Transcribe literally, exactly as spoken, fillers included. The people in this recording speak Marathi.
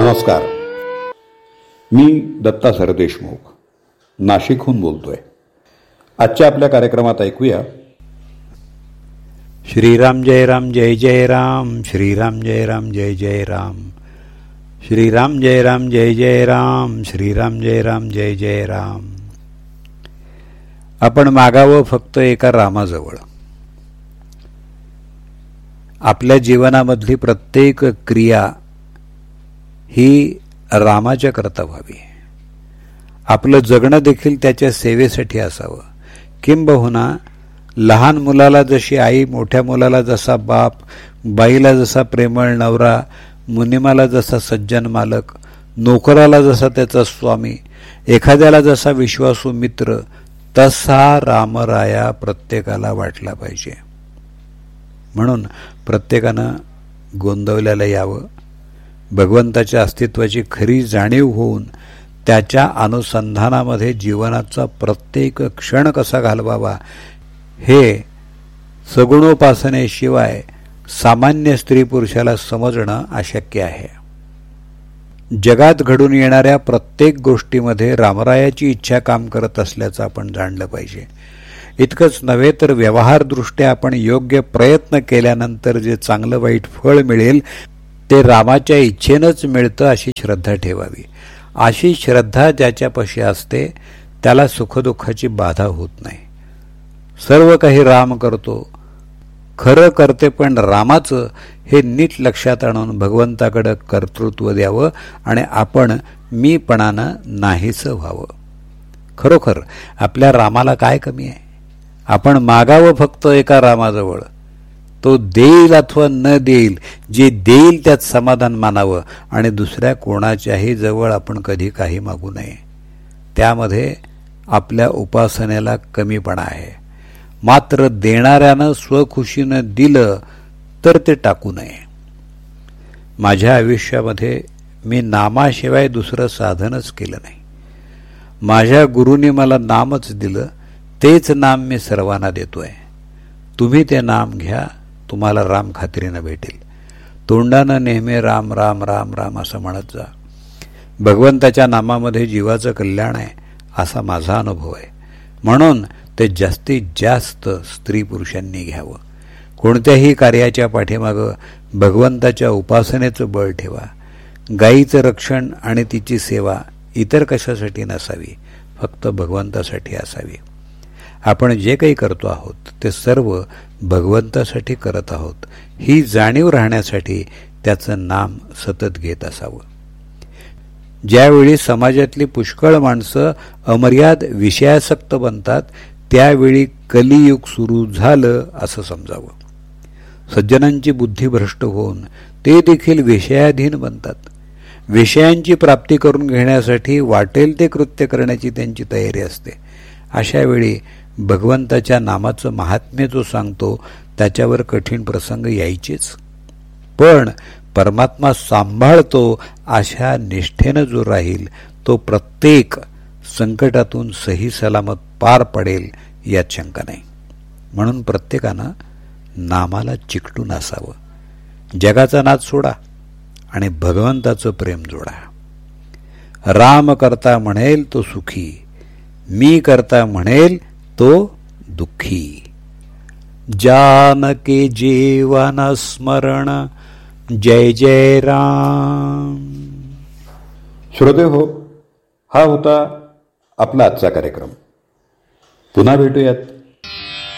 नमस्कार. मी दत्ता सरदेशमुख नाशिकहून बोलतोय. आजच्या आपल्या कार्यक्रमात ऐकूया श्रीराम जय राम जय जय राम, श्रीराम जय राम जय जय राम, श्रीराम जय राम जय जय राम, श्रीराम जय राम जय जय राम. आपण मागावं फक्त एका रामाजवळ. आपल्या जीवनामधली प्रत्येक क्रिया ही रामाच्या करता व्हावी. आपलं जगणं देखील त्याच्या सेवेसाठी असावं. किंबहुना लहान मुलाला जशी आई, मोठ्या मुलाला जसा बाप, बाईला जसा प्रेमळ नवरा, मुनिमाला जसा सज्जन मालक, नोकराला जसा त्याचा स्वामी, एखाद्याला जसा विश्वासू मित्र, तसा रामराया प्रत्येकाला वाटला पाहिजे. म्हणून प्रत्येकानं गोंदवल्याला यावं. भगवंताच्या अस्तित्वाची खरी जाणीव होऊन त्याच्या अनुसंधानामध्ये जीवनाचा प्रत्येक क्षण कसा घालवावा हे सगुणोपासनेशिवाय सामान्य स्त्री पुरुषाला समजणं अशक्य आहे. जगात घडून येणाऱ्या प्रत्येक गोष्टीमध्ये रामरायाची इच्छा काम करत असल्याचं आपण जाणलं पाहिजे. इतकंच नव्हे तर व्यवहारदृष्ट्या आपण योग्य प्रयत्न केल्यानंतर जे चांगलं वाईट फळ मिळेल ते रामाच्या इच्छेनंच मिळतं अशी श्रद्धा ठेवावी. अशी श्रद्धा ज्याच्यापाशी असते त्याला सुखदुःखाची बाधा होत नाही. सर्व काही राम करतो, खरं करते पण रामाचं हे नीट लक्षात आणून भगवंताकडे कर्तृत्व द्यावं आणि आपण मीपणानं नाहीसं व्हावं. खरोखर आपल्या रामाला काय कमी आहे? आपण मागावं फक्त एका रामाजवळ. तो देईल अथवा न देईल, जे देईल त्यात समाधान मानावं आणि दुसऱ्या कोणाच्याही जवळ आपण कधी काही मागू नये. त्यामध्ये आपल्या उपासनेला कमीपणा आहे. मात्र देणाऱ्यानं स्वखुशीनं दिलं तर ते टाकू नये. माझ्या आयुष्यामध्ये मी नामाशिवाय दुसरं साधनच केलं नाही. माझ्या गुरुने मला नामच दिलं, तेच नाम मी सर्वांना देतोय. तुम्ही ते नाम घ्या, तुम्हाला राम खात्रीनं भेटेल. तोंडानं नेहमी राम राम राम राम असं म्हणत जा. भगवंताच्या नामामध्ये जीवाचं कल्याण आहे असा माझा अनुभव आहे. म्हणून ते जास्तीत जास्त स्त्री पुरुषांनी घ्यावं. कोणत्याही कार्याच्या पाठीमागं भगवंताच्या उपासनेचं बळ ठेवा. गायीचं रक्षण आणि तिची सेवा इतर कशासाठी नसावी, फक्त भगवंतासाठी असावी. आपण जे काही करतो आहोत ते सर्व भगवंतासाठी करत आहोत ही जाणीव राहण्यासाठी त्याचं नाम सतत घेत असावं. ज्यावेळी समाजातली पुष्कळ माणसं अमर्याद विषयासक्त बनतात त्यावेळी कलियुग सुरू झालं असं समजावं. सज्जनांची बुद्धी भ्रष्ट होऊन ते देखील विषयाधीन बनतात. विषयांची प्राप्ती करून घेण्यासाठी वाटेल ते कृत्य करण्याची त्यांची तयारी असते. अशा वेळी भगवंताच्या नामाचं महात्म्य जो सांगतो त्याच्यावर कठीण प्रसंग यायचेच. पण परमात्मा सांभाळतो अशा निष्ठेनं जो राहील तो प्रत्येक संकटातून सही सलामत पार पडेल यात शंका नाही. म्हणून प्रत्येकानं नामाला चिकटून असावं. जगाचा नाद सोडा आणि भगवंताचं प्रेम जोडा. राम करता म्हणेल तो सुखी, मी करता म्हणेल तो दुःखी. जानके जीवन स्मरण जय जय राम. श्रोते हो, हा होता आपला आजचा कार्यक्रम. पुन्हा भेटूयात